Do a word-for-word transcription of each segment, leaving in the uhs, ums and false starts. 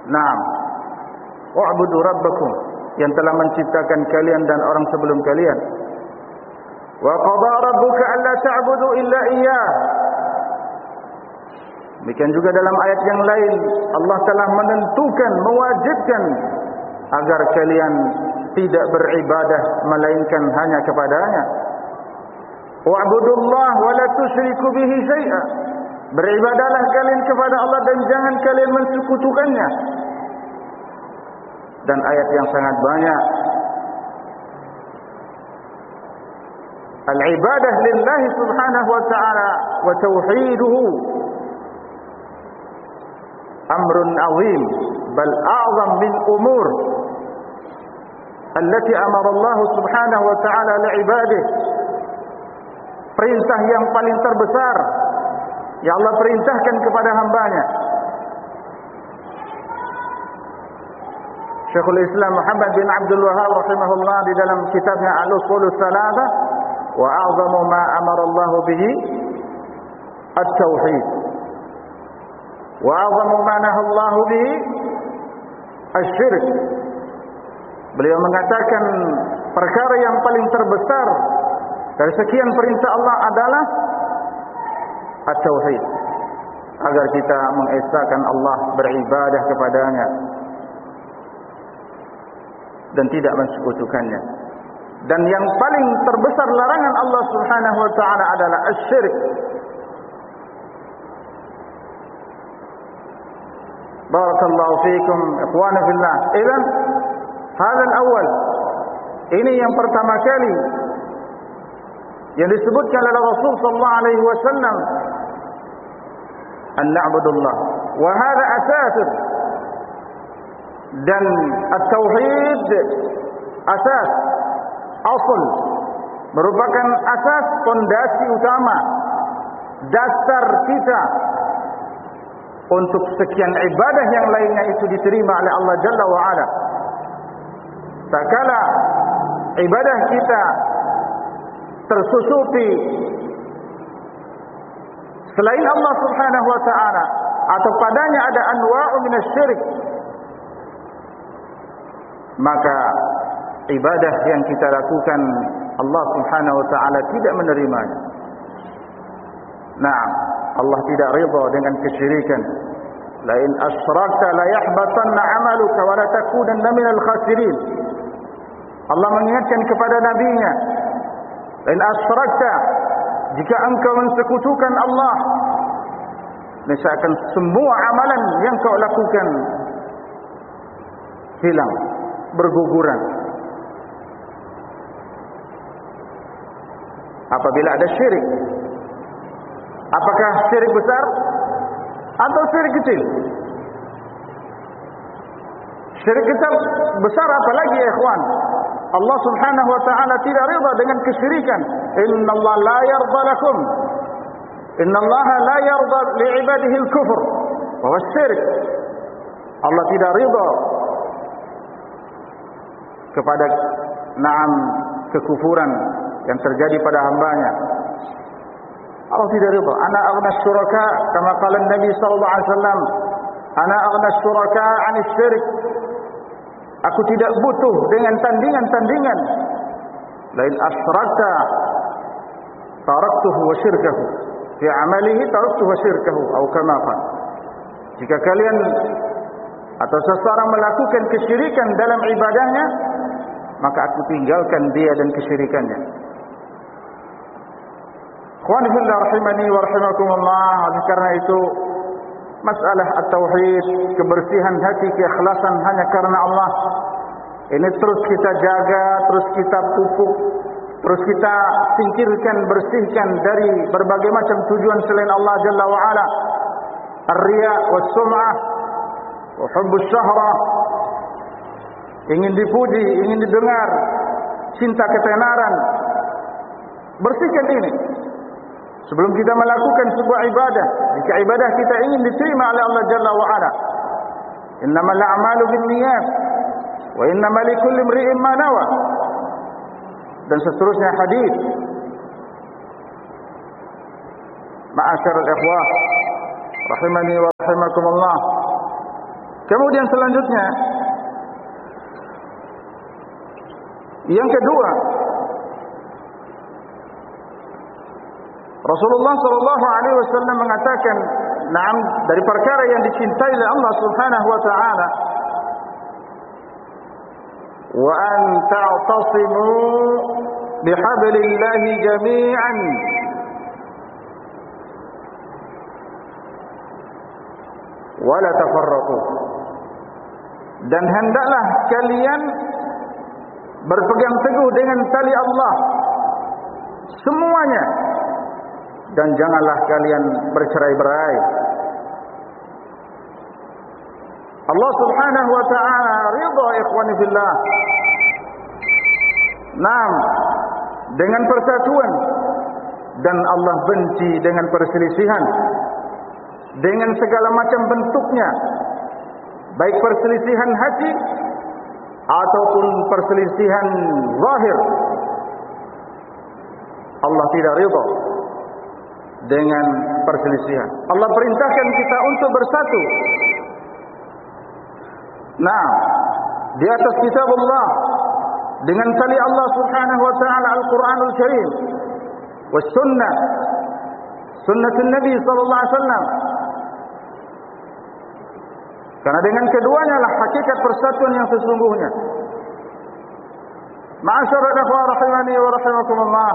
Naam. Wa'budu rabbakum, yang telah menciptakan kalian dan orang sebelum kalian. Wa qada rabbuka alla ta'budu illa iyyah. Demikian juga dalam ayat yang lain, Allah telah menentukan, mewajibkan agar kalian tidak beribadah melainkan hanya kepadanya. Wa'budullah wa la tusyriku bihi syai'a. Beribadahlah kalian kepada Allah dan jangan kalian mensekutukannya. Dan ayat yang sangat banyak. Al-ibadah lillahi subhanahu wa ta'ala wa tauhiduhu amrun azim, bal a'zam min umur allati amara Allah subhanahu wa ta'ala li'ibadih. Perintah yang paling terbesar yang Allah perintahkan kepada hambanya. Syekhul Islam Muhammad bin Abdul Wahhab rahimahullah di dalam kitabnya Al-Ushulus Tsalatsa, wa a'zamu ma amara Allah bihi at-tauhid, wa a'zamu ma nahaa Allah bihi asy-syirk. Beliau mengatakan perkara yang paling terbesar dari sekian perintah Allah adalah at-tauhid, agar kita mengesahkan Allah, beribadah kepadanya dan tidak mensekutukannya. Dan yang paling terbesar larangan Allah Subhanahu wa taala adalah asy-syirk. Barakallahu fiikum ikhwana fillah. Idzan hadha al-awwal, ini yang pertama kali yang disebutkan oleh Rasul sallallahu alaihi wasallam, an na'budullah wa hadha asasun. Dan at-tauhid asas, asal, merupakan asas, fondasi utama, dasar kita untuk sekian ibadah yang lainnya itu diterima oleh Allah Jalla wa Ala. Tak kala ibadah kita tersusupi selain Allah Subhanahu wa taala atau padanya ada anwa'u minasyirik, maka ibadah yang kita lakukan Allah Subhanahu wa taala tidak menerimanya. Nah, Allah tidak ridha dengan kesyirikan. La in asyrakta la yahbatanna 'amaluka wa la takunanna minal khasirin. Allah mengingatkan kepada nabinya, la in asyrakta, jika engkau mensekutukan Allah, niscaya akan semua amalan yang kau lakukan hilang, berguguran. Apabila ada syirik, apakah syirik besar atau syirik kecil? Syirik kecil besar apalagi ya ikhwan. Allah Subhanahu wa taala tidak ridha dengan kesyirikan. Innallaha la yarda lakum, innallaha la yarda li'ibadihi al-kufr wa wasy-syirk. Allah tidak ridha kepada na'am kekufuran yang terjadi pada hambanya. Allah tidak ridha. Ana aghna syuraka, kama qala Nabi sallallahu alaihi wasallam, ana aghna syuraka 'anil syirik. Aku tidak butuh dengan tandingan-tandingan. Lain asyrakta taraktuhu wa syirkahu, fi amalihi taraktuhu wa syirkahu, atau kama qala. Jika kalian atau seseorang melakukan kesyirikan dalam ibadahnya, maka aku tinggalkan dia dan kesyirikannya. Ikhwani fillah rahimani wa rahimakumullah. Oleh karena itu, masalah at-tauhid, kebersihan hati, keikhlasan hanya karena Allah, ini terus kita jaga, terus kita pupuk, terus kita singkirkan, bersihkan dari berbagai macam tujuan selain Allah Jalla wa Ala. Ar-riya was-sum'ah wa hubbus syahra, ingin dipuji, ingin didengar, cinta ketenaran. Bersihkan ini sebelum kita melakukan sebuah ibadah. Jika ibadah kita ingin diterima oleh Allah Jalla wa Ala, innamal a'malu binniyat wa innamal likulli imri'in ma nawa, dan seterusnya hadis. Ma'asyiral ikhwah rahimani wa rahimakumullah. Kemudian selanjutnya, yang kedua, Rasulullah sallallahu alaihi wasallam mengatakan, "Naam, dari perkara yang dicintai oleh Allah Subhanahu wa taala, wa an ta'tasimu bihablillahi jami'an." Wala tafarraqu. Dan hendaklah kalian berpegang teguh dengan tali Allah semuanya, dan janganlah kalian bercerai-berai. Allah Subhanahu wa taala ridha ikhwani fillah. Naam, dengan persatuan, dan Allah benci dengan perselisihan dengan segala macam bentuknya, baik perselisihan hati ataupun perselisihan zahir. Allah tidak ridha dengan perselisihan. Allah perintahkan kita untuk bersatu. Nah, di atas kitab Allah, dengan tali Allah Subhanahu wa taala Al-Qur'anul Karim, was sunnah, sunnatul Nabi sallallahu alaihi wasallam. Karena dengan keduanya lah hakikat persatuan yang sesungguhnya. Ma'asyiral ikhwah rahimani wa rahimakumullah.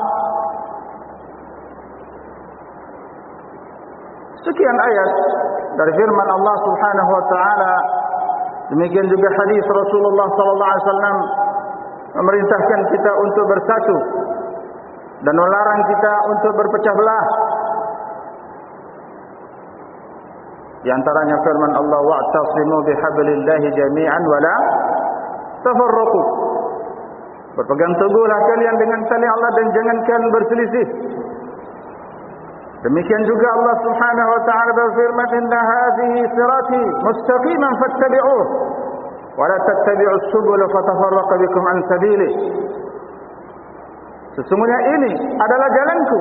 Sekian ayat dari firman Allah Subhanahu wa taala, demikian juga hadis Rasulullah sallallahu alaihi wasallam memerintahkan kita untuk bersatu dan melarang kita untuk berpecah belah. Di antaranya firman Allah, wa'tasimu bihablillahi jami'an wala tafarraqu. Berpegang teguhlah kalian dengan tali Allah dan jangan kalian berselisih. Demikian juga Allah Subhanahu wa taala berfirman, inna hadhihi sirati mustaqiman fattabi'uh wa la tattabi'us subula fatafarraqa bikum an sabili. Sesungguhnya ini adalah jalanku,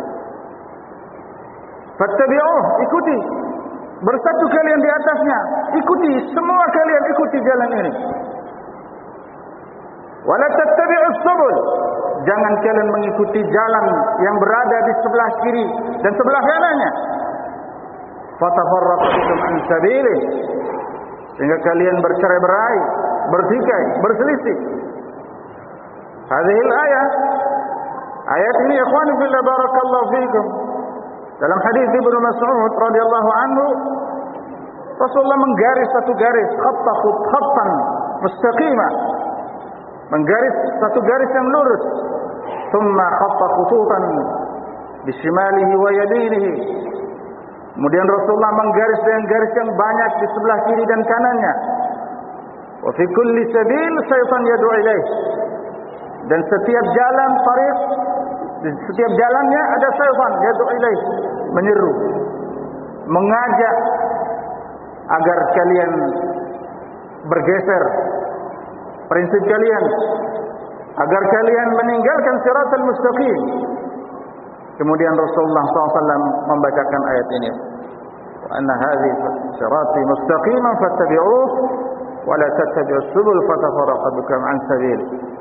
fattabi'uh, ikuti. Bersatu kalian di atasnya, ikuti, semua kalian ikuti jalan ini. Wala tattabi'us subul, jangan kalian mengikuti jalan yang berada di sebelah kiri dan sebelah kanannya. Fatafarraqu bikum an sabili, sehingga kalian bercerai-berai, bertikai, berselisih. Hadhihi al-ayah, ayat ini ikhwan fillah barakallahu fikum. Dalam hadis Ibnu Mas'ud radhiyallahu anhu, Rasulullah menggaris satu garis, khatta khattan mustaqima, menggaris satu garis yang lurus. Thumma khatta khututan bishimalihi wa yaminihi. Kemudian Rasulullah menggaris dengan garis yang banyak di sebelah kiri dan kanannya. Wa fi kulli sabil syaitan yad'u ilaih. Dan setiap jalan tariq, di setiap jalannya ada syaitan yad'u ilaih, menyeru, mengajak agar kalian bergeser prinsip kalian, agar kalian meninggalkan siratal mustaqim. Kemudian Rasulullah sallallahu alaihi wasallam membacakan ayat ini, wa anna hadhihi sirati mustaqiman fattabi'uh wa la tattabi'us subul fatafarraqa bikum an sabil.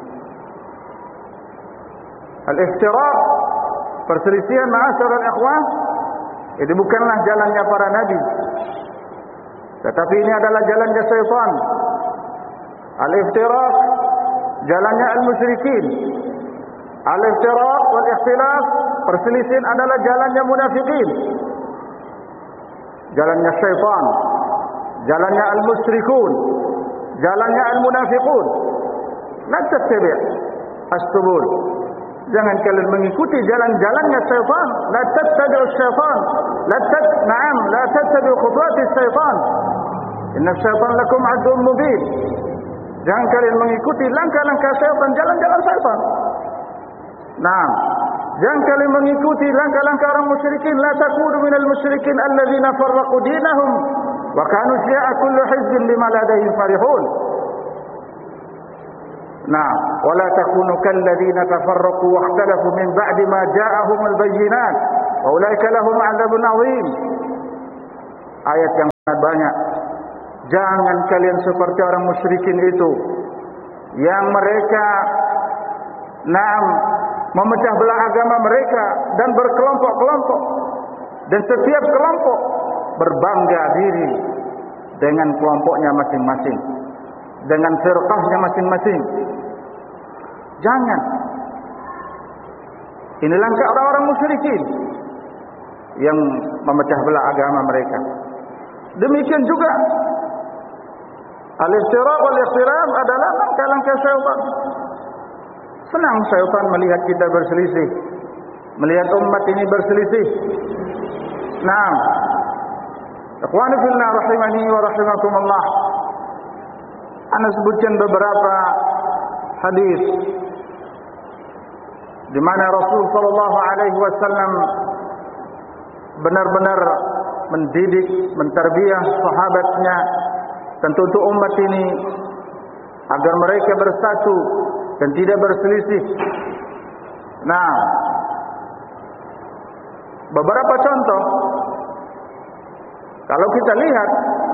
Al-iftiraq, perselisihan ma'asyiral ikhwah, itu bukanlah jalannya para nabi, tetapi ini adalah jalannya syaitan. Al-iftiraq, jalannya al-musyrikin. Al-iftiraq wal ikhtilaf, perselisihan adalah jalannya munafikin, jalannya syaitan, jalannya al-musyrikun, jalannya al-munafiqun. La tattabi' as-subul, jangan kalian mengikuti jalan-jalannya syaitan. La tattabi'us syaitan, la tat na'am la tattabi'u khutuwatis syaitan, inna syaitan lakum aduwwun mubin. Jangan kalian mengikuti langkah-langkah syaitan, jalan-jalan syaitan. Naam, jangan kalian mengikuti langkah-langkah orang musyrikin. La takunu minal musyrikin alladzina farraqu dinahum wa kanu syi'a kullu hizbin bima ladayhim farihun. Naam, wa la takunu kalladzina tafarraqu wa ikhtalafu min ba'di ma ja'ahumul bayyinat wa ulaika lahum 'adzabun 'adzim. Ayat yang sangat banyak Jangan kalian seperti orang musyrikin itu yang mereka naam memecah belah agama mereka dan berkelompok-kelompok, dan setiap kelompok berbangga diri dengan kelompoknya masing-masing, dengan firqahnya masing-masing. Jangan. Ini langkah orang-orang musyrikin yang memecah belah agama mereka. Demikian juga al-iftiraq wal-ikhtilaf adalah langkah-langkah syaitan. Senang syaitan melihat kita berselisih, melihat umat ini berselisih. Naam. Ikhwani fillah rahimani wa rahimakumullah. Ana sebutkan beberapa hadis di mana Rasul sallallahu alaihi wasallam benar-benar mendidik, mentarbiyah sahabatnya dan untuk umat ini agar mereka bersatu dan tidak berselisih. Nah, beberapa contoh kalau kita lihat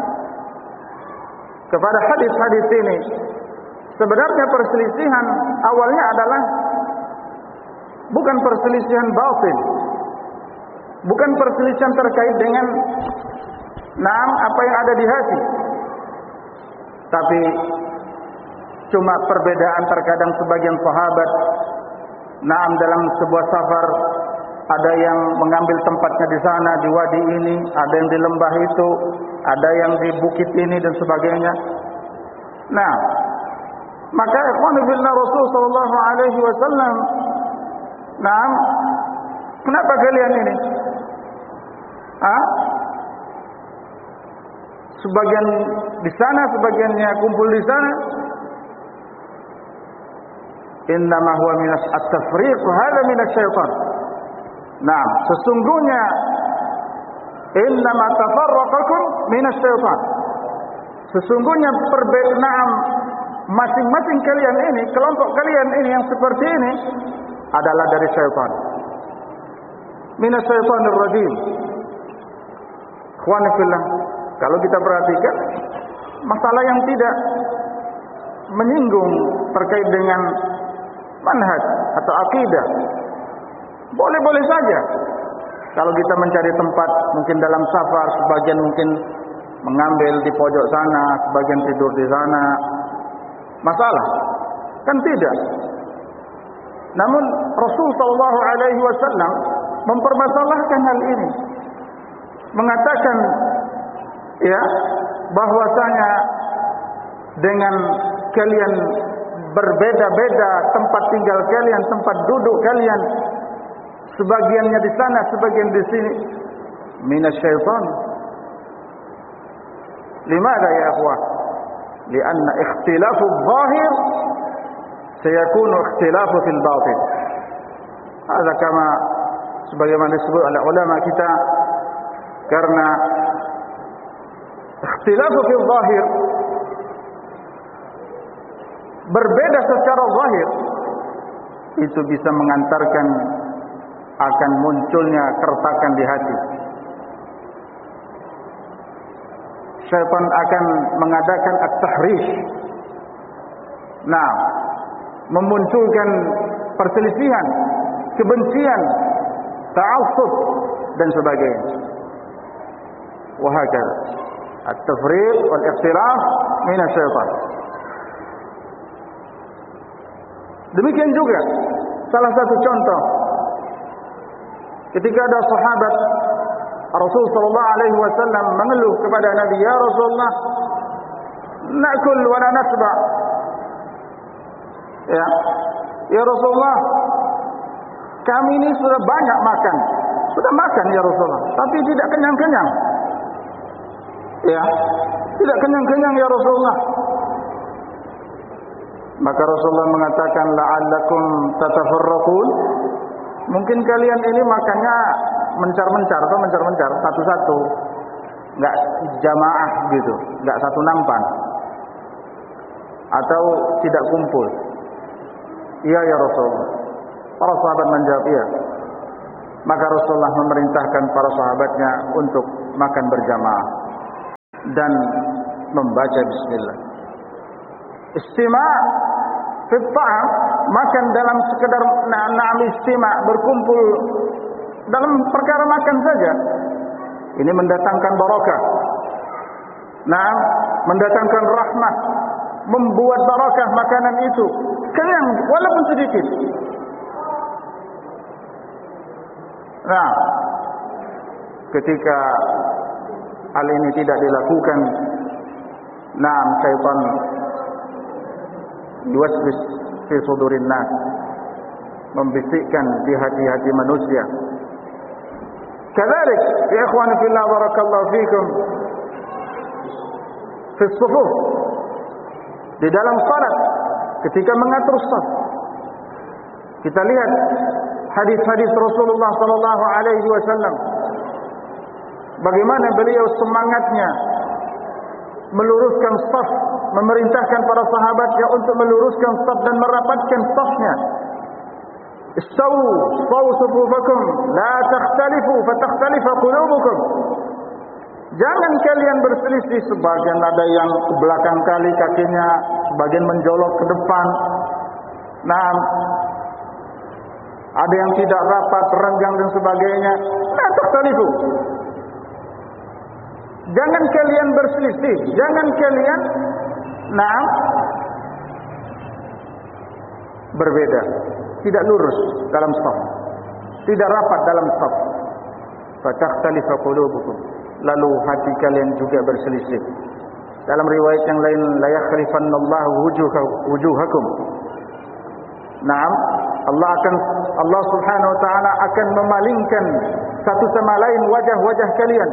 kepada hadis-hadis ini, sebenarnya perselisihan awalnya adalah bukan perselisihan batin, bukan perselisihan terkait dengan naam apa yang ada di hati, tapi cuma perbedaan terkadang sebagian sahabat naam dalam sebuah safar ada yang mengambil tempatnya di sana di wadi ini, ada yang di lembah itu, ada yang di bukit ini dan sebagainya. Nah, maka ikhwan fillah Rasul sallallahu alaihi wasallam, nah, kenapa kalian ini? Ah? Sebagian di sana, sebagiannya kumpul di sana. Innama huwa minas at-tafriq wa hadha minasy syaitan. Nah, sesungguhnya innama tafarraqakum minasy syaitan. Sesungguhnya perbedaan masing-masing kalian ini, kelompok kalian ini yang seperti ini adalah dari syaitan. Minasy syaitanir rajim. Ikhwan fillah, kalau kita perhatikan masalah yang tidak menyinggung terkait dengan manhaj atau akidah, boleh-boleh saja. Kalau kita mencari tempat, mungkin dalam safar, sebagian mungkin mengambil di pojok sana, sebagian tidur di sana, masalah? Kan tidak. Namun Rasul sallallahu alaihi wasallam mempermasalahkan hal ini, mengatakan ya bahwasanya dengan kalian berbeda-beda tempat tinggal kalian, tempat duduk kalian, sebagiannya di sana, sebagian di sini, minasyaitan. Limadha ya akhwah? Lianna ikhtilafu adh-dhahir sayakunu ikhtilafu fil batin. Hadza kama sebagaimana disebut oleh ulama kita, karena ikhtilafu fil zahir, berbeda secara zahir, itu bisa mengantarkan akan munculnya keretakan di hati. Syaitan akan mengadakan at-tahrish. Nah, memunculkan perselisihan, kebencian, ta'assub dan sebagainya. Wahakala at-tafriq wal ikhtilaf min asy-syaitan. Demikian juga salah satu contoh, ketika ada sahabat Rasul sallallahu alaihi wasallam mengeluh kepada Nabi, ya Rasulullah, nakul wa la nasba. Ya, ya Rasulullah, kami ini sudah banyak makan, sudah makan ya Rasulullah, tapi tidak kenyang-kenyang. Ya, tidak kenyang-kenyang ya Rasulullah. Maka Rasulullah mengatakan, la'allakum tatafarraqun. Mungkin kalian ini makannya mencar-mencar atau mencar-mencar, satu-satu, enggak jamaah gitu, enggak satu nampan, atau tidak kumpul. Iya ya Rasulullah. Para sahabat menjawab iya. Maka Rasulullah memerintahkan para sahabatnya untuk makan berjamaah. Dan membaca bismillah. Istima' fi ta'am, makan dalam sekedar na'am istima', berkumpul dalam perkara makan saja, ini mendatangkan barakah. Nah, mendatangkan rahmat, membuat barakah makanan itu, kenyang walaupun sedikit. Nah, ketika hal ini tidak dilakukan, nah, syaitan yuwaswis fi sudurin nas, membisikkan di hati-hati manusia. Kadzalik ya ikhwani fillah barakallahu fikum, fi sufuf, di dalam salat ketika mengatur shaf, kita lihat hadis-hadis Rasulullah sallallahu alaihi wasallam, bagaimana beliau semangatnya meluruskan shaf, memerintahkan para sahabatnya untuk meluruskan shaf dan merapatkan shafnya. Istawu, istawu sufufakum, la takhtalifu fatakhtalifa qulubukum. Jangan kalian berselisih, sebagian ada yang ke belakang kali kakinya, sebagian menjolok ke depan. Nah, ada yang tidak rapat, renggang dan sebagainya. La takhtalifu. Jangan kalian berselisih, jangan kalian nah berbeda, tidak lurus dalam shaf, tidak rapat dalam shaf. Fatakhtalifa qulubukum, lalu hati kalian juga berselisih. Dalam riwayat yang lain, la yakhlifannallahu wujuhakum. Naam, Allah akan Allah Subhanahu wa taala akan memalingkan satu sama lain wajah-wajah kalian.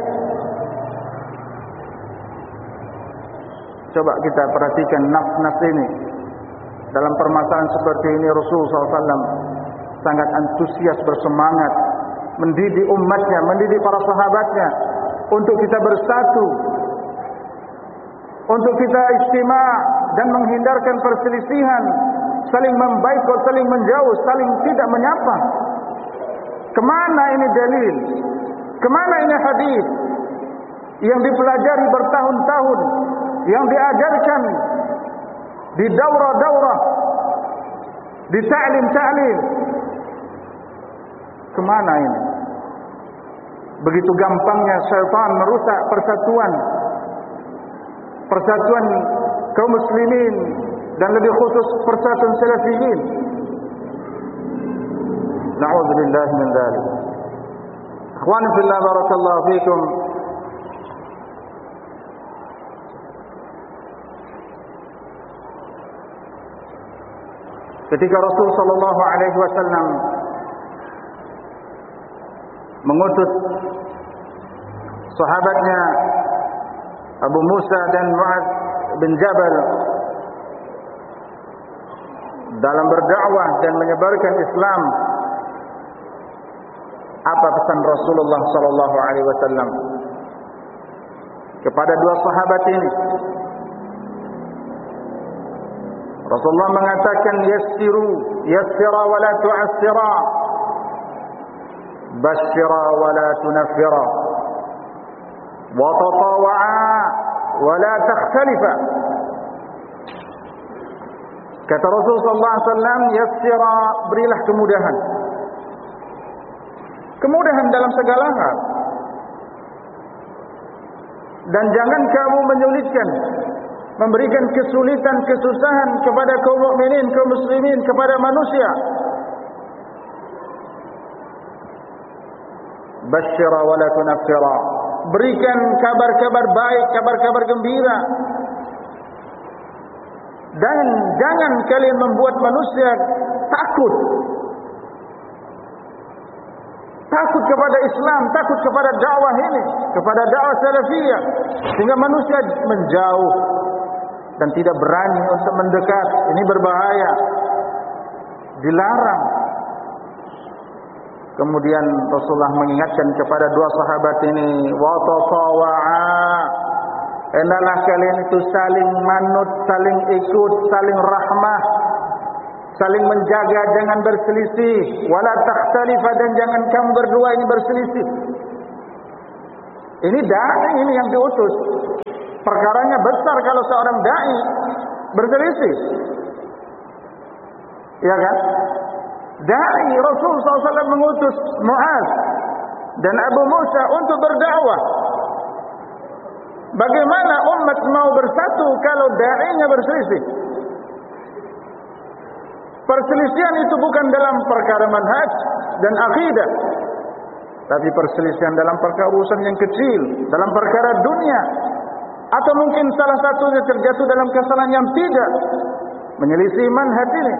Coba kita perhatikan nafs-nafs ini. Dalam permasalahan seperti ini Rasulullah sallallahu alaihi wasallam sangat antusias, bersemangat mendidik umatnya, mendidik para sahabatnya untuk kita bersatu, untuk kita istima' dan menghindarkan perselisihan, saling membaikot, saling menjauh, saling tidak menyapa. Kemana ini dalil? Kemana ini hadis yang dipelajari bertahun-tahun, yang diajarkan di daurah-daurah, di ta'lim-ta'lim? Kemana ini? Begitu gampangnya syaitan merusak persatuan persatuan kaum muslimin, dan lebih khusus persatuan salafiyin. Na'udzubillah min dzalik. Ikhwan fillah barakallahu fikum. Ketika Rasul sallallahu alaihi wasallam mengutus sahabatnya Abu Musa dan Mu'adz bin Jabal dalam berdakwah dan menyebarkan Islam, apa pesan Rasulullah sallallahu alaihi wasallam kepada dua sahabat ini? Rasulullah mengatakan, yassiru yassira wa la tu'assira, basyira wa la tunaffira, wa tatawa'a wa la takhtalifa. Kata Rasulullah sallallahu alaihi wasallam, yassira, berilah kemudahan, kemudahan dalam segala hal, dan jangan kamu menyulitkan, memberikan kesulitan, kesusahan kepada kaum mukminin, kaum muslimin, kepada manusia. Basyira wa la tunaffira, berikan kabar-kabar baik, kabar-kabar gembira, dan jangan kalian membuat manusia takut. Takut kepada Islam, takut kepada dakwah ini, kepada dakwah salafiyah, sehingga manusia menjauh dan tidak berani untuk mendekat. Ini berbahaya, dilarang. Kemudian Rasulullah mengingatkan kepada dua sahabat ini, wa tatawa'a, hendaklah kalian itu saling manut, saling ikut, saling rahmah, saling menjaga, jangan berselisih. Wala takhtalifa, dan jangan kamu berdua ini berselisih. Ini dai, ini yang diutus. perkaranya besar kalau seorang dai berselisih. Ya kan? Dai Rasul sallallahu alaihi wasallam mengutus Muaz dan Abu Musa untuk berdakwah. Bagaimana umat mau bersatu kalau dai-nya berselisih? Perselisihan itu bukan dalam perkara manhaj dan akidah, tapi perselisihan dalam perkara urusan yang kecil, dalam perkara dunia, atau mungkin salah satunya terjatuh dalam kesalahan yang tidak menyelisih manhaj ini.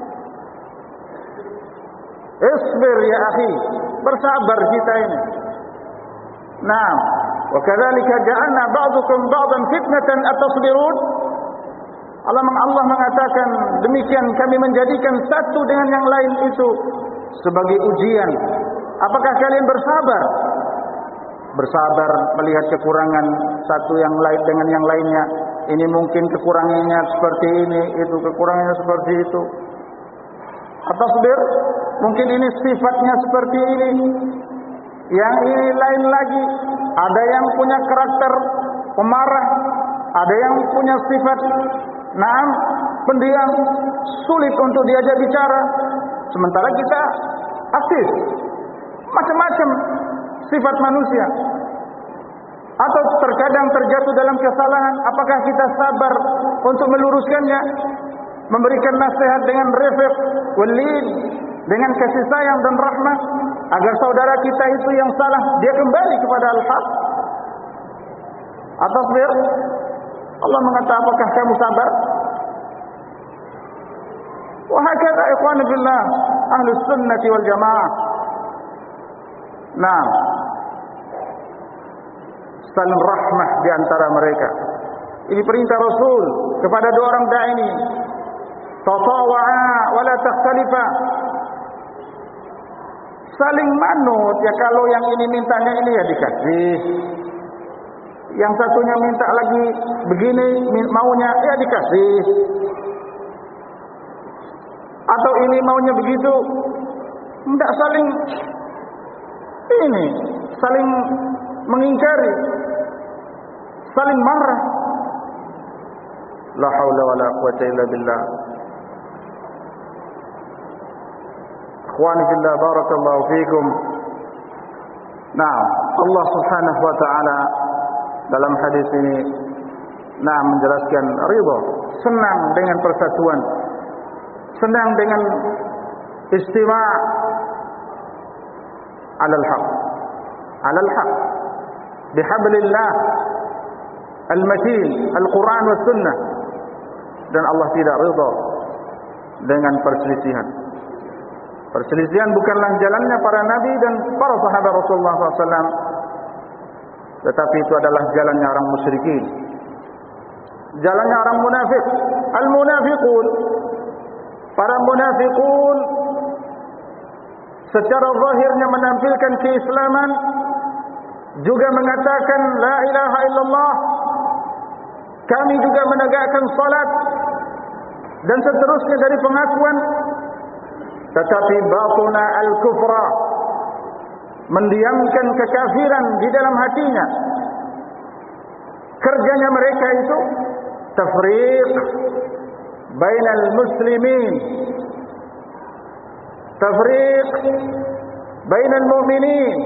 Isbir ya akhi, bersabar kita ini. Naam, wa kadzalika ja'alna ba'dukum ba'dan fitnatan atasbirun. Allah Allah mengatakan demikian kami menjadikan satu dengan yang lain itu sebagai ujian. Apakah kalian bersabar? Bersabar melihat kekurangan satu yang lain dengan yang lainnya. Ini mungkin kekurangannya seperti ini, itu kekurangannya seperti itu. Atasbir, mungkin ini sifatnya seperti ini, yang ini lain lagi. Ada yang punya karakter pemarah, ada yang punya sifat naam pendiam, sulit untuk diajak bicara, sementara kita aktif. Macam-macam sifat manusia. Atau terkadang terjatuh dalam kesalahan, apakah kita sabar untuk meluruskannya, memberikan nasihat dengan rifq walid, dengan kasih sayang dan rahmah, agar saudara kita itu yang salah dia kembali kepada al-haq? Atasbir, Allah mengatakan apakah kamu sabar? Wa hakadha ikhwan fillah ahlus sunnah wal jamaah. Nah, saling rahmah di antara mereka. Ini perintah Rasul kepada dua orang dai ini. Tatawa'a wa la takhtalifa. Saling manut, ya kalau yang ini mintanya ini ya dikasih. Yang satunya minta lagi begini maunya ya dikasih. Atau ini maunya begitu. Tidak saling ini, saling mengingkari, saling marah. La haula wala quwwata illa billah. Ikhwani fillah, barakallahu fikum. Nah, Allah Subhanahu wa taala dalam hadis ini nah menjelaskan ridha, senang dengan persatuan, senang dengan istima' alal haq, alal haq bihablillah al-matin, al-Quran was sunnah. Dan Allah tidak ridha dengan perselisihan. Perselisihan bukanlah jalannya para nabi dan para sahabat Rasulullah sallallahu alaihi wasallam, tetapi itu adalah jalannya orang musyrikin, jalannya orang munafik. Al-munafiqun, para munafiqun secara zahirnya menampilkan keislaman, juga mengatakan la ilaha illallah, kami juga menegakkan salat, dan seterusnya dari pengakuan, tetapi batuna al-kufra, mendiamkan kekafiran di dalam hatinya. Kerjanya mereka itu tafriq bainal muslimin, tafriq bainal mu'minin.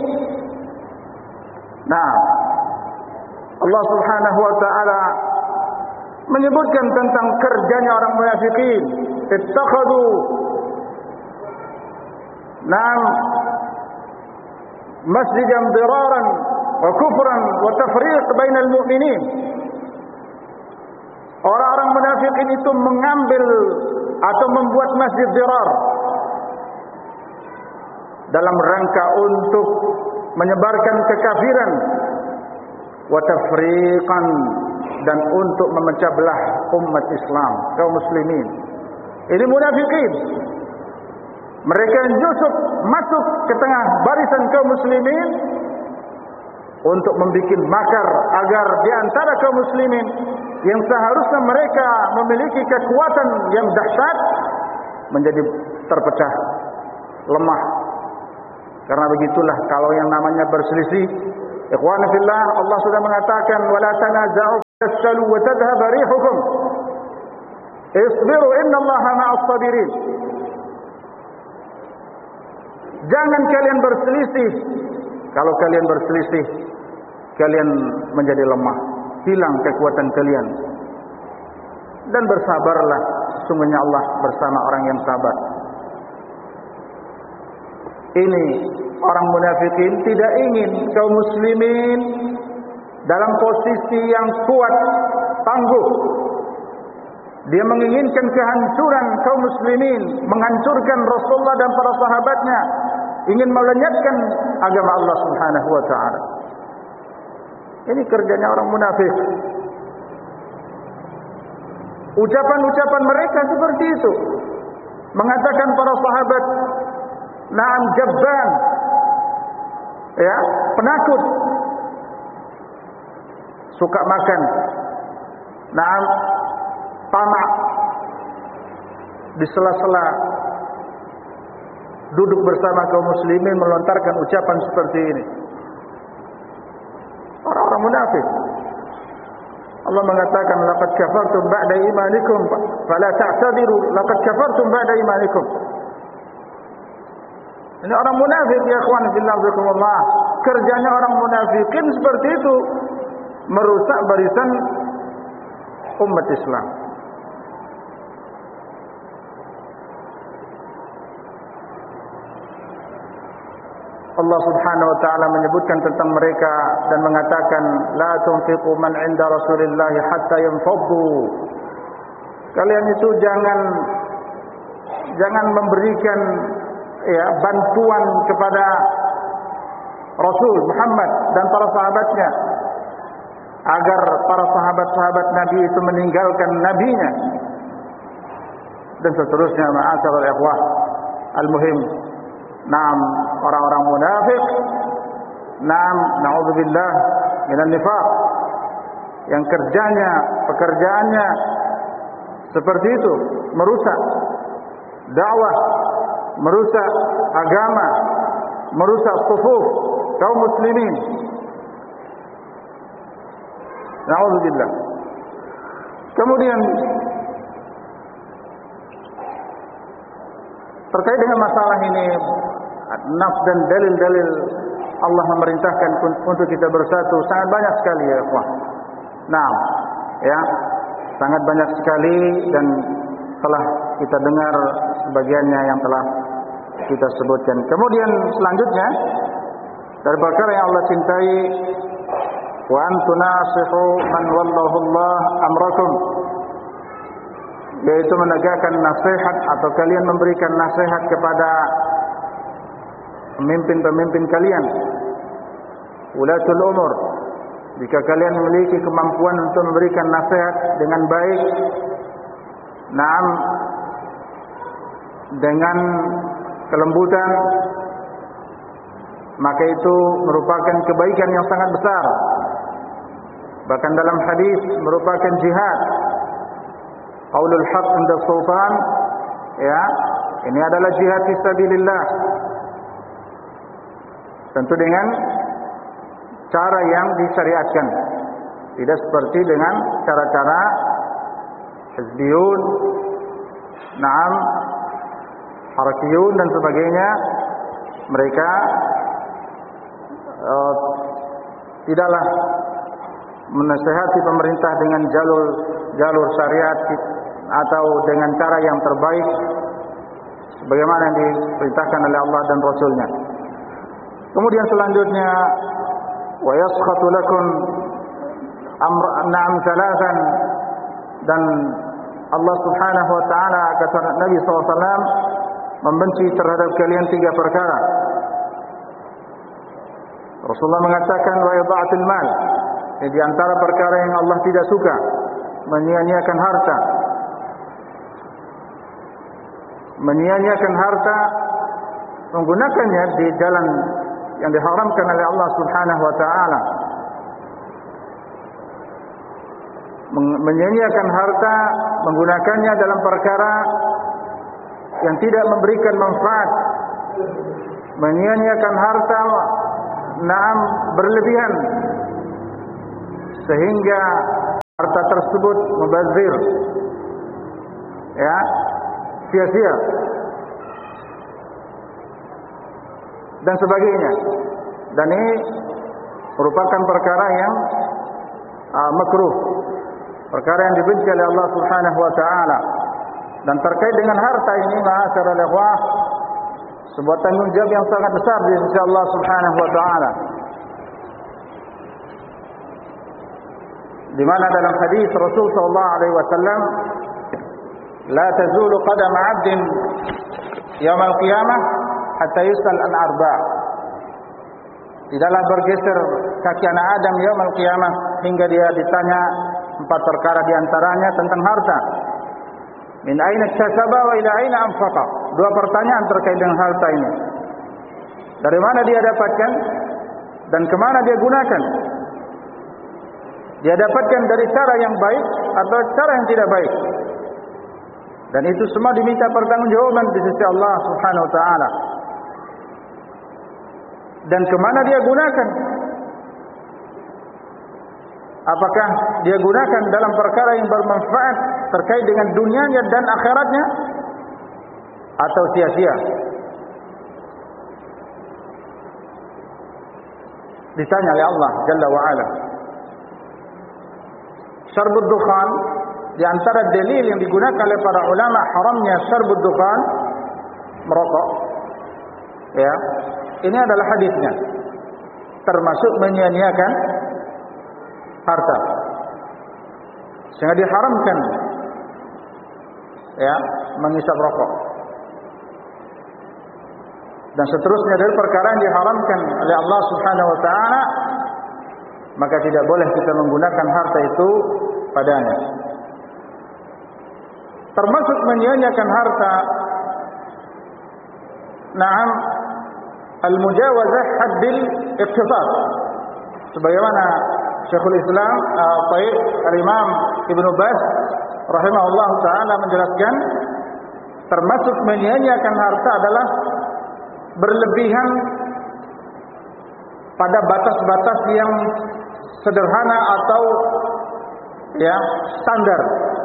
Nah, Allah Subhanahu wa taala menyebutkan tentang kerjanya orang munafikin. Ittakhadhu nam masjidan diraran wa kufran wa tafriq bainal mu'minin. Orang-orang munafikin itu mengambil atau membuat masjid dirar dalam rangka untuk menyebarkan kekafiran, wa tafriqan, dan untuk memecah belah umat Islam, kaum muslimin. Ini munafikin. Mereka justru masuk ke tengah barisan kaum muslimin untuk membuat makar agar di antara kaum muslimin yang seharusnya mereka memiliki kekuatan yang dahsyat menjadi terpecah, lemah. Karena begitulah kalau yang namanya berselisih, ikhwan fillah, Allah sudah mengatakan wala tanaza'u tafshalu wa tadhhab rihukum. Isbiru innallaha ma'as sabirin. Jangan kalian berselisih. Kalau kalian berselisih, kalian menjadi lemah, hilang kekuatan kalian. Dan bersabarlah, sesungguhnya Allah bersama orang yang sabar. Ini orang munafikin tidak ingin kaum muslimin dalam posisi yang kuat, tangguh. Dia menginginkan kehancuran kaum muslimin, menghancurkan Rasulullah dan para sahabatnya, ingin melenyapkan agama Allah Subhanahu wa taala. Ini kerjanya orang munafik. Ucapan-ucapan mereka seperti itu. Mengatakan para sahabat, na'am jabban. Ya, penakut. Suka makan. Na'am tamak. Di sela-sela duduk bersama kaum muslimin melontarkan ucapan seperti ini. Orang-orang munafik. Allah mengatakan laqad kafartum ba'da imanikum fala ta'tadiru laqad kafartum ba'da imanikum. Ini orang munafik ya ikhwan fillah zakumullah. Kerjanya orang munafikin seperti itu, merusak barisan umat Islam. Allah Subhanahu wa taala menyebutkan tentang mereka dan mengatakan la tunfiqu man 'inda Rasulillah hatta yanfaddu. Kalian itu jangan jangan memberikan ya bantuan kepada Rasul Muhammad dan para sahabatnya agar para sahabat-sahabat Nabi itu meninggalkan nabinya dan seterusnya. Ma'asyiral ikhwah, al-muhim, naam orang-orang munafik, naam na'udzubillah minan nifaq, yang kerjanya, pekerjaannya seperti itu, merusak dakwah, merusak agama, merusak sufuf kaum muslimin. Na'udzubillah. Kemudian terkait dengan masalah ini, nas dan dalil-dalil Allah memerintahkan untuk kita bersatu sangat banyak sekali ya ikhwah. Nah, ya, sangat banyak sekali dan telah kita dengar sebagiannya yang telah kita sebutkan. Kemudian selanjutnya dari perkara yang Allah cintai, wa antunasihu man wallahu Allah amrakum, yaitu menegakkan nasihat atau kalian memberikan nasihat kepada pemimpin-pemimpin kalian, ulatul umur. Jika kalian memiliki kemampuan untuk memberikan nasihat dengan baik, naam, dengan kelembutan, maka itu merupakan kebaikan yang sangat besar. Bahkan dalam hadis merupakan jihad. Qaulul haq inda sultan, ya, ini adalah jihad fisabilillah. Tentu dengan cara yang disyariatkan, tidak seperti dengan cara-cara hizbiyun, naam, harakiyun dan sebagainya. Mereka uh, tidaklah menasihati pemerintah dengan jalur jalur syariat atau dengan cara yang terbaik sebagaimana yang diperintahkan oleh Allah dan Rasulnya. Kemudian selanjutnya, wa yaskhatu lakum amr na'am thalathan, dan Allah Subhanahu wa taala kata Nabi sallallahu alaihi wasallam membenci terhadap kalian tiga perkara. Rasulullah mengatakan wa ida'atul mal, di antara perkara yang Allah tidak suka, menyia-nyiakan harta. Menyia-nyiakan harta, menggunakannya di jalan yang diharamkan oleh Allah Subhanahu wa taala. Menyia-nyiakan harta, menggunakannya dalam perkara yang tidak memberikan manfaat. Menyia-nyiakan harta, naam, berlebihan sehingga tersebut mubazir, ya, sia-sia dan sebagainya. Dan ini merupakan perkara yang uh, makruh, perkara yang dibenci oleh Allah Subhanahu wa taala. Dan terkait dengan harta ini, ma'asyiral ikhwah, sebuah tanggung jawab yang sangat besar di sisi Allah Subhanahu wa taala. Di mana dalam hadis Rasul sallallahu alaihi wasallam, la tazulu qadam 'abdin yaum al-qiyamah hatta yus'al an arba'. Tidaklah bergeser kaki anak Adam yaum al-qiyamah hingga dia ditanya empat perkara di antaranya tentang harta. Min aina iktasaba wa ila aina anfaqa. Dua pertanyaan terkait dengan harta ini. Dari mana dia dapatkan dan kemana dia gunakan? Dia dapatkan dari cara yang baik atau cara yang tidak baik. Dan itu semua diminta pertanggungjawaban di sisi Allah Subhanahu wa taala. Dan kemana dia gunakan? Apakah dia gunakan dalam perkara yang bermanfaat terkait dengan dunianya dan akhiratnya, atau sia-sia? Ditanya oleh Allah Jalla wa'ala. Syarbud dukhan, di antara dalil yang digunakan oleh para ulama haramnya syarbud dukhan, merokok, ya, ini adalah hadisnya, termasuk menyia-nyiakan harta, sehingga diharamkan, ya, menghisap rokok. Dan seterusnya dari perkara yang diharamkan oleh Allah Subhanahu wa taala, maka tidak boleh kita menggunakan harta itu padanya. Termasuk menyia-nyiakan harta, na'am, al-mujawazah haddil iqtisad, sebagaimana Syekhul Islam uh, Taib Al-Imam Ibnu Baz rahimahullah ta'ala menjelaskan, termasuk menyia-nyiakan harta adalah berlebihan pada batas-batas yang sederhana atau, ya, standar.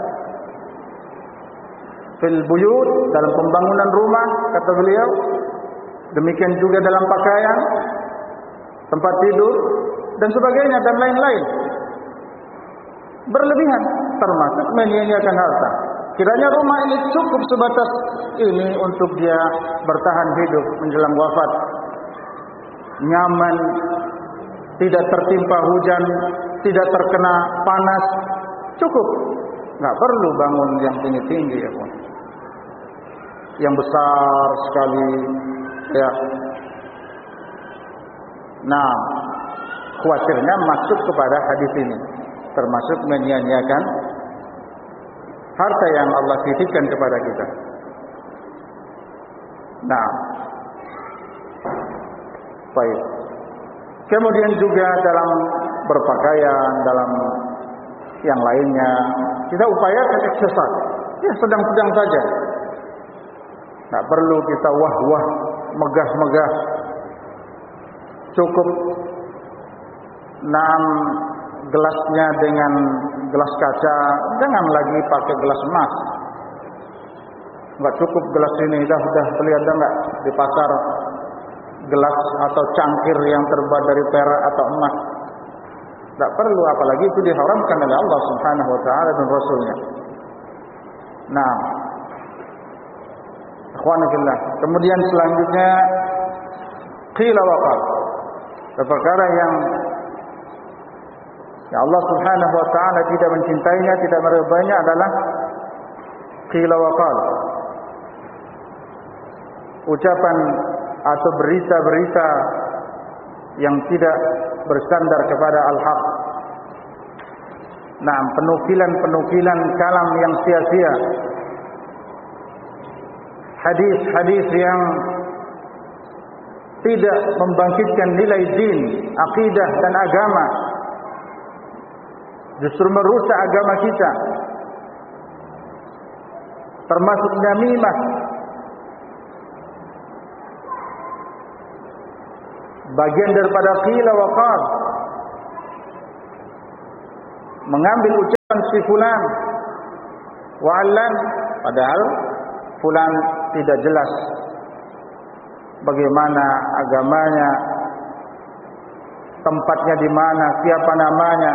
Fil buyut, dalam pembangunan rumah, kata beliau, demikian juga dalam pakaian, tempat tidur, dan sebagainya, dan lain-lain. Berlebihan, termasuk menyia-nyiakan harta. Kiranya rumah ini cukup sebatas ini untuk dia bertahan hidup menjelang wafat, nyaman, tidak tertimpa hujan, tidak terkena panas, cukup. Nggak perlu bangun yang tinggi-tinggi, ya pun, yang besar sekali, ya. Nah, khawatirnya masuk kepada hadis ini, termasuk menyia-nyiakan harta yang Allah titipkan kepada kita. Nah, baik. Kemudian juga dalam berpakaian, dalam yang lainnya, kita upayakan ikhtisar, ya, sedang-sedang saja. Tak perlu kita wah-wah, megah-megah. Cukup enam gelasnya dengan gelas kaca, jangan lagi pakai gelas emas. Enggak cukup gelas ini, dah sudah beli, ada enggak di pasar gelas atau cangkir yang terbuat dari perak atau emas? Tak perlu, apalagi itu diharamkan oleh Allah Subhanahu wa taala dan Rasulnya. Nah, ikhwanillah, kemudian selanjutnya qila wa qal, perkara yang ya Allah Subhanahu wa taala tidak mencintainya, tidak meridainya adalah qila wa qal, ucapan atau berita-berita yang tidak bersandar kepada al-haq. Nah, penukilan-penukilan kalam yang sia-sia, hadis-hadis yang tidak membangkitkan nilai din, akidah dan agama, justru merusak agama kita. Termasuk namimah, bagian daripada qila wa qal. mengambil ucapan si fulan wa'allan, padahal fulan tidak jelas bagaimana agamanya, tempatnya di mana, siapa namanya.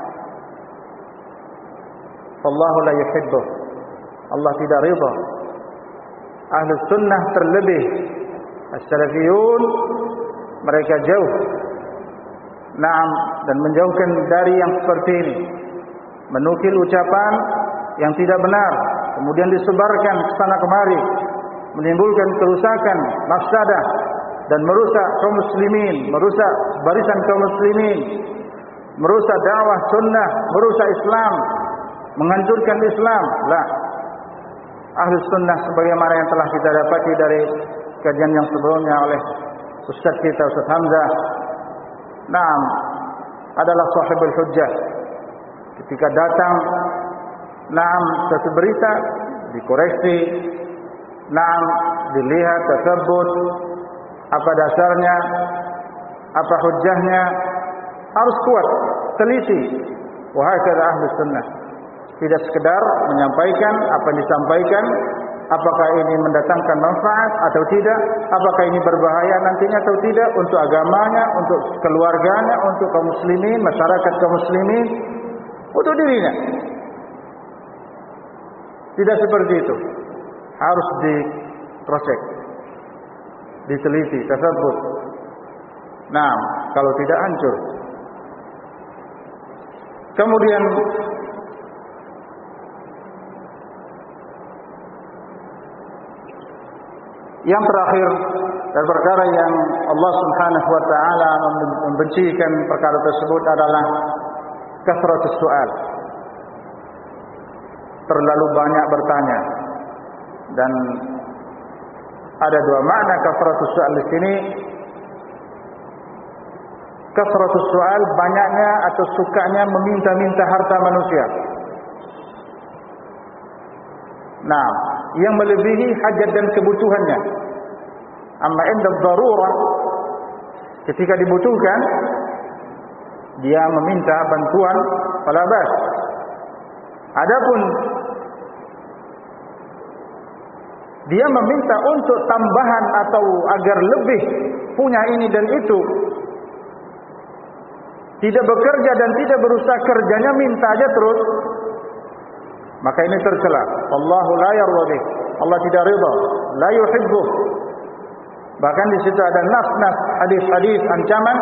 Wallahu la yuhibbu, Allah tidak ridha. Ahlus sunnah terlebih as-salafiyun, mereka jauh Naam, dan menjauhkan dari yang seperti ini, menukil ucapan yang tidak benar, kemudian disebarkan ke sana kemari, menimbulkan kerusakan, mafsadah, dan merusak kaum muslimin, merusak barisan kaum muslimin, merusak dakwah sunnah, merusak Islam, menghancurkan Islam. Lah, Ahlus sunnah sebagaimana yang telah kita dapati dari kajian yang sebelumnya oleh Ustaz kita Ustaz Hamzah, Naam, adalah sahibul hujjah. Ketika datang Naam satu berita, dikoreksi, Naam dilihat, tersebut apa dasarnya, apa hujjahnya, harus kuat, teliti. Wahai kata ahli sunnah, tidak sekedar menyampaikan apa yang disampaikan, apakah ini mendatangkan manfaat atau tidak, apakah ini berbahaya nantinya atau tidak untuk agamanya, untuk keluarganya, untuk kaum muslimin, masyarakat kaum muslimin, untuk dirinya. Tidak seperti itu. Harus diproses, diteliti, tersebut. Nah, kalau tidak hancur. Kemudian yang terakhir, dari perkara yang Allah Subhanahu wa taala membencikan perkara tersebut adalah kasratus su'al. Terlalu banyak bertanya. Dan ada dua makna kasratus su'al di sini. Kasratus su'al, banyaknya atau sukanya meminta-minta harta manusia. Nah, yang melebihi hajat dan kebutuhannya. Amma inda darurah, ketika dibutuhkan, dia meminta bantuan, fala bas. Adapun dia meminta untuk tambahan atau agar lebih punya ini dan itu, tidak bekerja dan tidak berusaha kerjanya, minta aja terus, maka ini tercela. Allahu la yardi, Allah tidak ridha, la yuhibbu. Bahkan di situ ada nas-nas, hadis-hadis ancaman,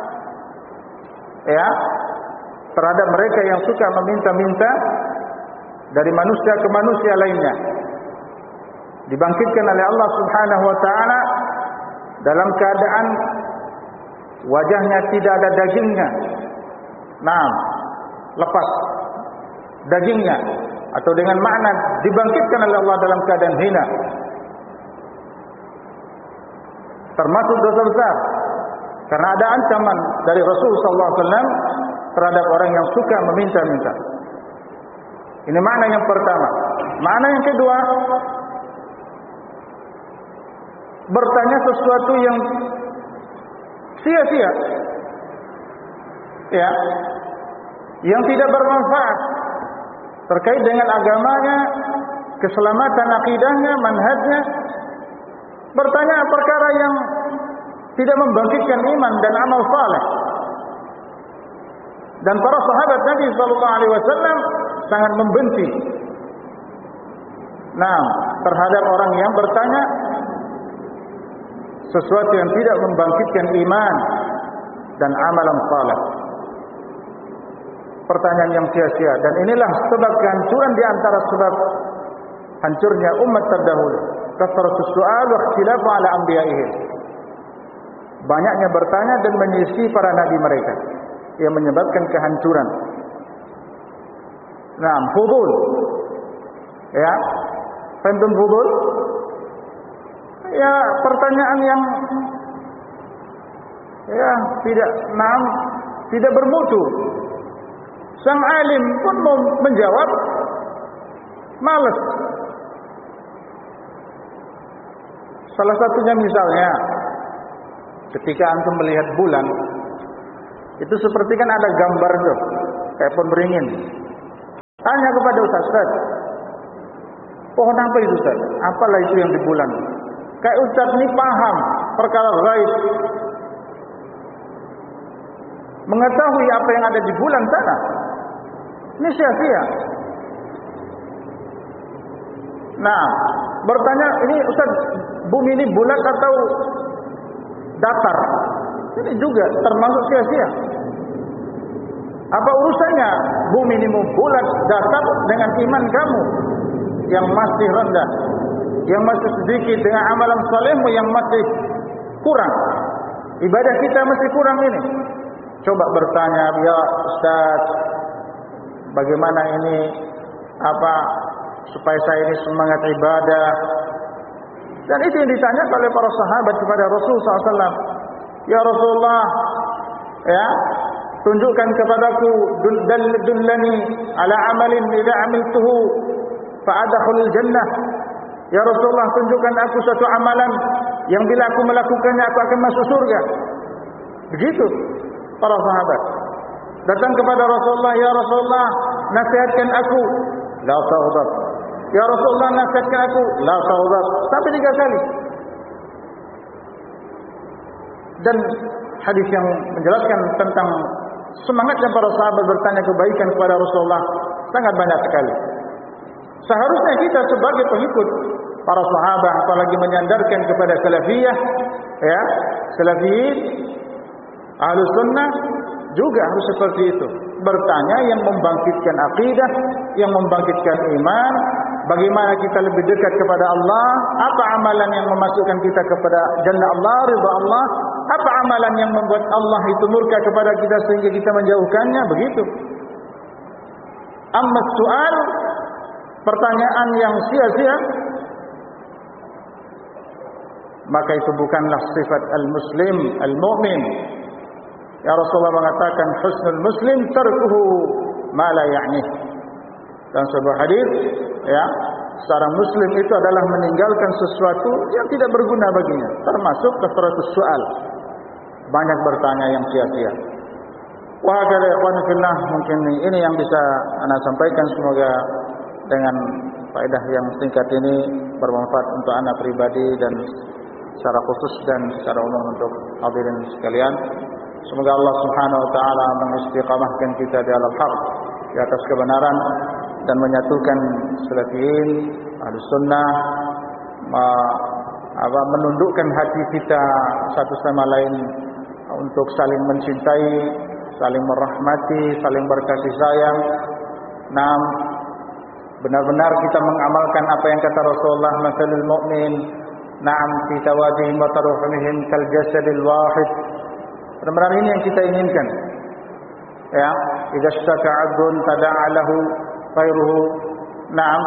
ya, terhadap mereka yang suka meminta-minta dari manusia ke manusia lainnya. Dibangkitkan oleh Allah Subhanahu wa taala dalam keadaan wajahnya tidak ada dagingnya. Nah, lepas dagingnya, atau dengan makna dibangkitkan oleh Allah dalam keadaan hina. Termasuk dosa besar, karena ada ancaman dari Rasul sallallahu alaihi wasallam terhadap orang yang suka meminta-minta. Ini makna yang pertama. Makna yang kedua, bertanya sesuatu yang sia-sia, ya, yang tidak bermanfaat terkait dengan agamanya, keselamatan akidahnya, manhajnya. Bertanya perkara yang tidak membangkitkan iman dan amal saleh. Dan para sahabat Nabi sallallahu alaihi wasallam sangat membenci, nah, terhadap orang yang bertanya sesuatu yang tidak membangkitkan iman dan amalan saleh. Pertanyaan yang sia-sia, dan inilah sebab kehancuran di antara sebab hancurnya umat terdahulu. Kasratus su'al wa ikhtilafu ala anbiya'ihim. Banyaknya bertanya dan menyelisih para nabi mereka, yang menyebabkan kehancuran. Nah, fudul, ya, faham fudul? Ya, pertanyaan yang ya tidak nam, tidak bermutu. Sang alim pun mau menjawab, malas. Salah satunya misalnya, ketika antum melihat bulan, itu seperti kan ada gambar tuh, kayak pohon beringin. Tanya kepada Ustaz, Ustaz, pohon apa itu Ustaz? Apalah itu yang di bulan? Kayak Ustaz ini paham perkara gaib, mengetahui apa yang ada di bulan sana. Ini sia-sia. Nah, bertanya, ini Ustaz, bumi ini bulat atau datar? Ini juga termasuk sia-sia. Apa urusannya bumi ini bulat datar dengan iman kamu yang masih rendah, yang masih sedikit, dengan amalan salehmu yang masih kurang? Ibadah kita masih kurang ini. Coba bertanya, ya Ustaz, bagaimana ini, apa supaya saya ini semangat ibadah? Dan itu yang ditanya oleh para sahabat kepada Rasulullah sallallahu alaihi wasallam. Ya Rasulullah, ya, tunjukkan kepadaku, dullani ala amalin idza amiltuhu fa adkhulul jannah. Ya Rasulullah, tunjukkan aku satu amalan yang bila aku melakukannya aku akan masuk surga. Begitu para sahabat datang kepada Rasulullah, ya Rasulullah, nasihatkan aku, la taghdab. Ya Rasulullah, nasihatkan aku, la taghdab. Sampai tiga kali. Dan hadis yang menjelaskan tentang semangatnya para sahabat bertanya kebaikan kepada Rasulullah sangat banyak sekali. Seharusnya kita sebagai pengikut para sahabat, apalagi menyandarkan kepada salafiyah, ya, salafiyin, ahlus sunnah, juga harus seperti itu. Bertanya yang membangkitkan akidah, yang membangkitkan iman. Bagaimana kita lebih dekat kepada Allah? Apa amalan yang memasukkan kita kepada jannah Allah, ridha Allah? Apa amalan yang membuat Allah itu murka kepada kita sehingga kita menjauhkannya? Begitu. Amma soal, pertanyaan yang sia-sia, maka itu bukanlah sifat al-muslim, al-mu'min. Ya Rasulullah mengatakan, husnul muslim tarkuhu ma la ya'nih. Dan sebuah hadis, ya, seorang muslim itu adalah meninggalkan sesuatu yang tidak berguna baginya, termasuk kasratus soal, banyak bertanya yang sia-sia. Wah, kada ikhwan fillah, mungkin ini yang bisa ana sampaikan, semoga dengan faedah yang singkat ini bermanfaat untuk ana pribadi dan secara khusus dan secara umum untuk hadirin sekalian. Semoga Allah Subhanahu wa taala mengistiqamahkan kita di atas haq, di atas kebenaran, dan menyatukan salafiyin, ahlus sunnah, apa, menundukkan hati kita satu sama lain untuk saling mencintai, saling merahmati, saling berkasih sayang. Naam, benar-benar kita mengamalkan apa yang kata Rasulullah, mathalul mu'min, na'am, fi tawadihim wa taruhumihim kal jasadil wahid. Benar-benar ini yang kita inginkan. Ya, idza ishtaka 'abdun tada'a lahu khairuhu. Na'am.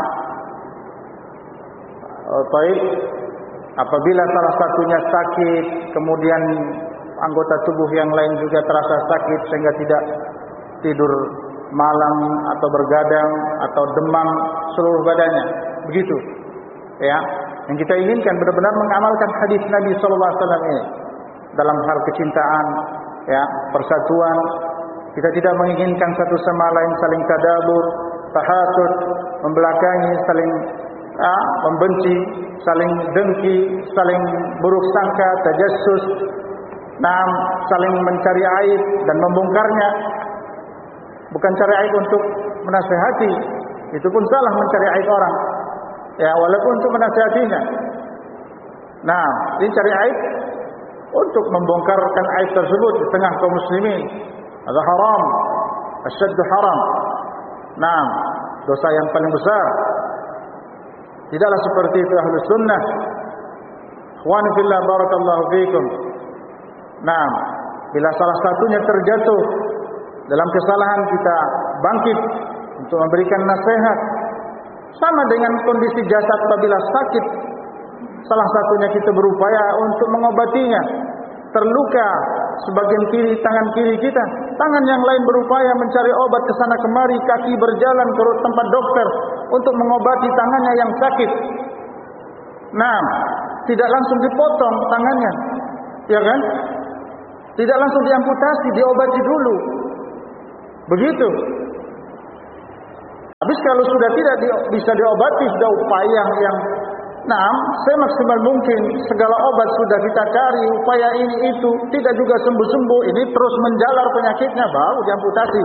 Oh, baik. Apabila salah satunya sakit, kemudian anggota tubuh yang lain juga terasa sakit sehingga tidak tidur malam atau bergadang atau demam seluruh badannya. Begitu. Ya, yang kita inginkan benar-benar mengamalkan hadis Nabi sallallahu alaihi wasallam ini dalam hal kecintaan, ya, persatuan. Kita tidak menginginkan satu sama lain saling tadabur, tahasud, membelakangi, saling ya, membenci, saling dengki, saling buruk sangka, tajassus, nah, saling mencari aib dan membongkarnya. Bukan cari aib untuk menasihati, itu pun salah mencari aib orang, ya, walaupun untuk menasihatinya. Nah, ini cari aib untuk membongkarkan aib tersebut di tengah kaum muslimin. Ada haram, asyaddu haram. Nah, dosa yang paling besar. Tidaklah seperti itu ahlus sunnah. Ikhwan fillah, barakallahu fikum. Nah, bila salah satunya terjatuh dalam kesalahan, kita bangkit untuk memberikan nasihat. Sama dengan kondisi jasad apabila sakit, salah satunya kita berupaya untuk mengobatinya. Terluka sebagian kiri tangan kiri kita, tangan yang lain berupaya mencari obat ke sana kemari, kaki berjalan ke tempat dokter untuk mengobati tangannya yang sakit. Nah, tidak langsung dipotong tangannya, ya kan? Tidak langsung diamputasi, diobati dulu. Begitu. Habis kalau sudah tidak di, bisa diobati, sudah upaya yang nah, semaksimal mungkin segala obat sudah kita cari, upaya ini itu tidak juga sembuh-sembuh, ini terus menjalar penyakitnya, baru diamputasi.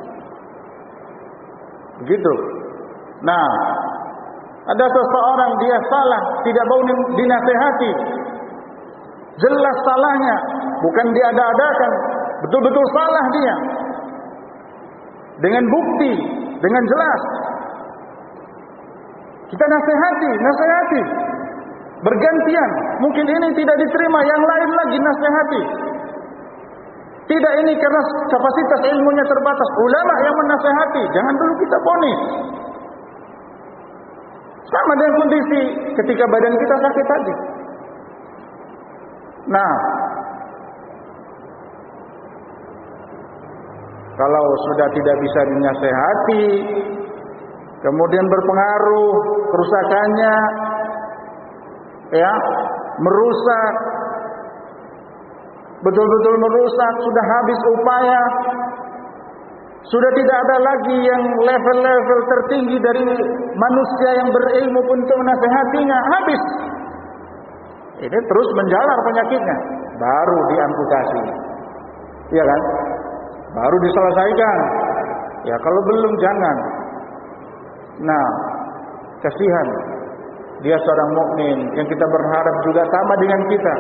Begitu. Nah, ada seseorang dia salah, tidak mau dinasehati. Jelas salahnya, bukan diada-adakan, betul-betul salah dia. Dengan bukti, dengan jelas. Kita nasihati, nasihati. Bergantian. Mungkin ini tidak diterima, yang lain lagi nasihati. Tidak ini karena kapasitas ilmunya terbatas. Ulama yang menasihati. Jangan dulu kita vonis. Sama dengan kondisi ketika badan kita sakit tadi. Nah, kalau sudah tidak bisa dinasehati, kemudian berpengaruh kerusakannya, ya, merusak, betul-betul merusak, sudah habis upaya, sudah tidak ada lagi yang level-level tertinggi dari manusia yang berilmu untuk menasehatinya, habis. Ini terus menjalar penyakitnya, baru diamputasi, iya kan? Baru diselesaikan. Ya kalau belum jangan. Nah, kasihan. Dia seorang mukmin yang kita berharap juga sama dengan kita.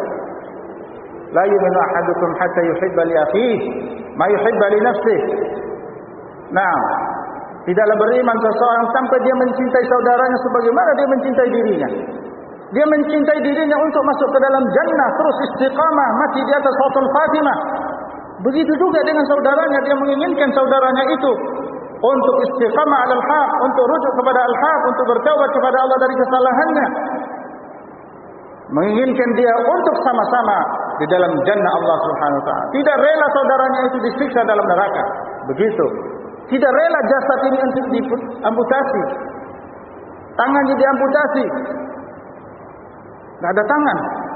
La yu'minu ahadukum hatta yuhibba li akhihi ma yuhibba li nafsihi. Nah, tidaklah beriman seseorang sampai dia mencintai saudaranya sebagaimana dia mencintai dirinya. Dia mencintai dirinya untuk masuk ke dalam jannah, terus istiqamah, mati di atas husnul khatimah. Begitu juga dengan saudaranya, dia menginginkan saudaranya itu untuk istiqamah alal haq, untuk rujuk kepada al-haq, untuk bertaubat kepada Allah dari kesalahannya. Menginginkan dia untuk sama-sama di dalam jannah Allah Subhanahu wa taala. Tidak rela saudaranya itu disiksa dalam neraka. Begitu. Tidak rela jasad ini untuk diamputasi. Tangannya diamputasi. Tidak ada tangan.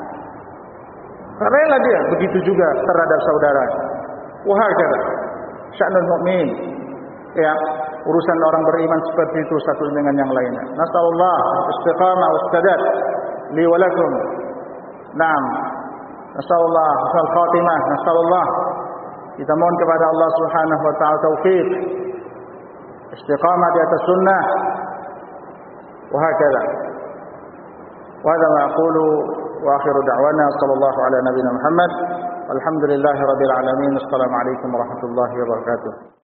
Tak rela dia. Begitu juga terhadap saudara. Wahakala sya'nul mu'min. Ya, urusan orang beriman seperti itu satu dengan yang lainnya. Nasallallahu istiqamah wassadad li wa lakum. Naam. Nasallallahu husnul khatimah. Nasallallahu, kita mohon kepada Allah Subhanahu wa taala taufik, istiqamah di atas sunnah. Wahakala. Wa hadha ma aqulu wa akhiru da'wana sallallahu ala nabiyyina Muhammad. Alhamdulillahirabbil alamin. Assalamualaikum warahmatullahi wabarakatuh.